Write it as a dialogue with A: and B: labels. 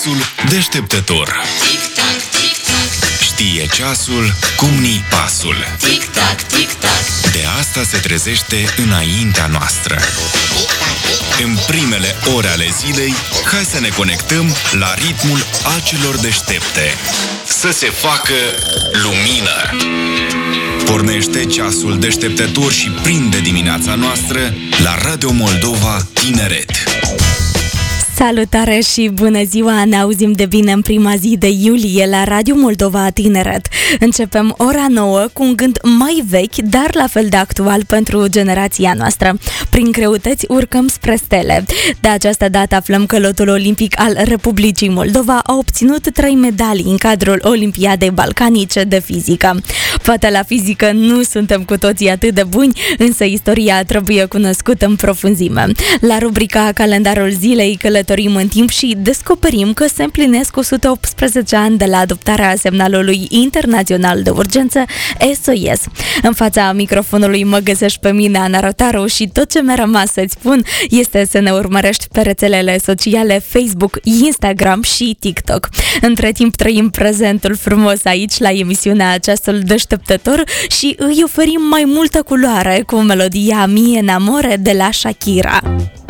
A: ceasul deșteptător.
B: Tic-tac, tic-tac.
A: Știe ceasul cum ni pasul.
B: Tic-tac, tic-tac.
A: De asta se trezește înaintea noastră. În primele ore ale zilei, hai să ne conectăm la ritmul acelor deștepte. Să se facă lumină. Pornește ceasul deșteptător și prinde dimineața noastră la Radio Moldova Tineret.
C: Salutare și bună ziua! Ne auzim de bine în prima zi de iulie la Radio Moldova Tineret. Începem ora 9 cu un gând mai vechi, dar la fel de actual pentru generația noastră. Prin greutăți urcăm spre stele. De această dată aflăm că lotul olimpic al Republicii Moldova a obținut 3 medalii în cadrul Olimpiadei Balcanice de fizică. Poate la fizică nu suntem cu toții atât de buni, însă istoria trebuie cunoscută în profunzime. La rubrica Calendarul zilei călătorim în timp și descoperim că se împlinesc 118 ani de la adoptarea semnalului internațional de urgență SOS. În fața microfonului mă găsești pe mine, Ana Rotaru, și tot ce mi-a rămas să-ți spun este să ne urmărești pe rețelele sociale Facebook, Instagram și TikTok. Între timp trăim prezentul frumos aici la emisiunea Ceasul Deșteptător și îi oferim mai multă culoare cu melodia Mie Namore de la Shakira.